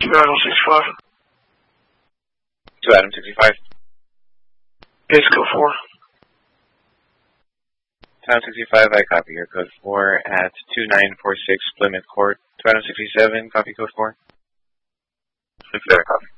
2 Adam 65. 2 Adam 65. Base code 4. 2 Adam 65, I copy your code 4 at 2946 Plymouth Court. 2 Adam 67, copy code 4. 67, copy.